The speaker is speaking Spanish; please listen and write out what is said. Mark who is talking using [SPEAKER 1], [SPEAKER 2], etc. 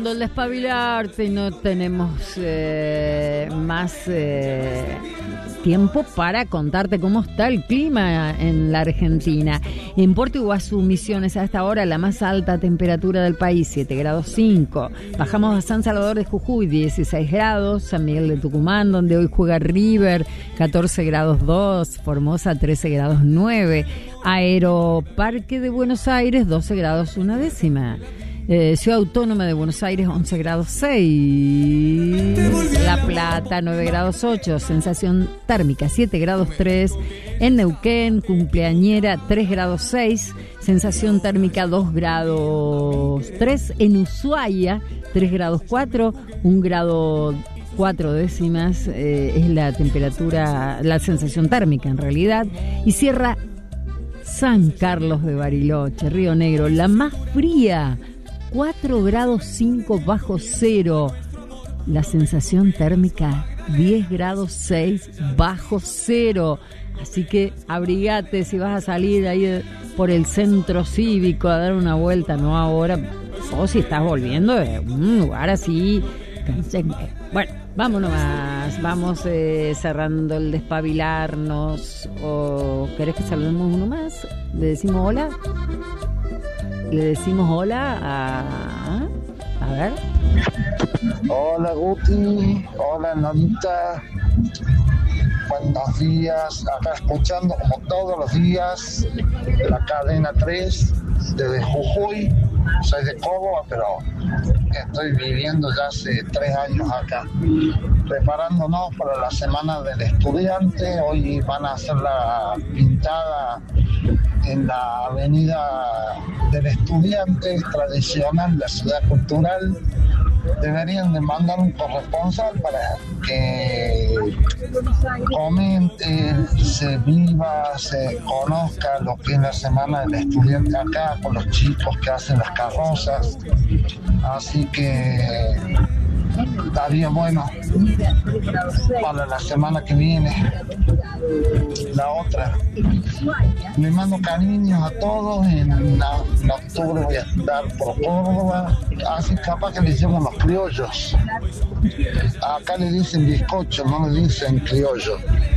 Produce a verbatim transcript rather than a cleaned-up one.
[SPEAKER 1] cerrando el despabilarte y no tenemos eh, más eh, tiempo para contarte cómo está el clima en la Argentina. En Puerto Iguazú, Misiones, a esta hora la más alta temperatura del país, siete grados cinco. Bajamos a San Salvador de Jujuy, dieciséis grados. San Miguel de Tucumán, donde hoy juega River, catorce grados dos. Formosa, trece grados nueve. Aeroparque de Buenos Aires, doce grados una décima. Eh, Ciudad Autónoma de Buenos Aires, once grados seis. La Plata, nueve grados ocho. Sensación térmica, siete grados tres. En Neuquén, Cumpleañera, tres grados seis. Sensación térmica, dos grados tres. En Ushuaia, tres grados cuatro. un grado cuatro décimas eh, es la temperatura, la sensación térmica en realidad. Y cierra San Carlos de Bariloche, Río Negro, la más fría, cuatro grados cinco bajo cero. La sensación térmica, diez grados seis bajo cero. Así que abrigate si vas a salir ahí por el centro cívico a dar una vuelta, no ahora, o si estás volviendo de un lugar así. Bueno, vámonos más, vamos eh, cerrando el despabilarnos. ¿O querés que saludemos uno más? ¿Le decimos hola? Le decimos hola a... A ver.
[SPEAKER 2] Hola Guti, hola Norita. Buenos días, acá escuchando como todos los días la cadena tres desde Jujuy. Soy de Córdoba, pero estoy viviendo ya hace tres años acá, preparándonos para la semana del estudiante. Hoy van a hacer la pintada en la avenida del estudiante tradicional, la ciudad cultural. Deberían de mandar un corresponsal para que comente, se viva, se conozca lo que es la semana del estudiante acá, con los chicos que hacen las carrozas. Así que estaría bueno para la semana que viene. La otra, le mando cariños a todos. En, en octubre voy a estar por Córdoba, así capaz que le llaman los criollos. Acá le dicen bizcocho, no le dicen criollo.